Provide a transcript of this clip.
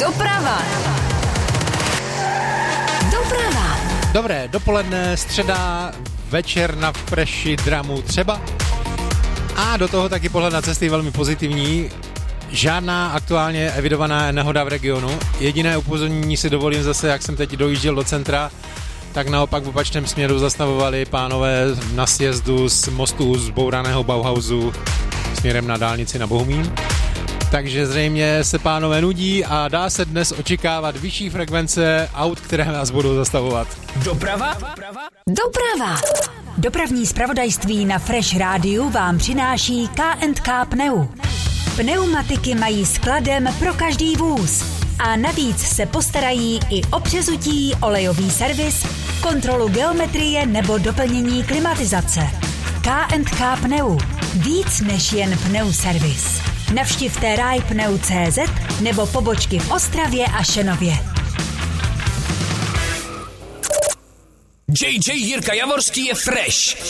Doprava. Dobré dopoledne, středa, večer na Freši Dramu třeba. A do toho taky pohled na cesty velmi pozitivní. Žádná aktuálně evidovaná nehoda v regionu. Jediné upozornění si dovolím zase, jak jsem teď dojížděl do centra, tak naopak v opačném směru zastavovali pánové na sjezdu z mostu zbouraného Bauhausu směrem na dálnici na Bohumín. Takže zřejmě se pánové nudí a dá se dnes očekávat vyšší frekvence aut, které nás budou zastavovat. Doprava. Dopravní zpravodajství na Fresh Rádiu vám přináší K&K Pneu. Pneumatiky mají skladem pro každý vůz. A navíc se postarají i o přezutí, olejový servis, kontrolu geometrie nebo doplnění klimatizace. K&K Pneu. Víc než jen pneuservis. Navštivte rajpneu.cz nebo pobočky v Ostravě a Šenově. JJ Jirka Javorský je fresh.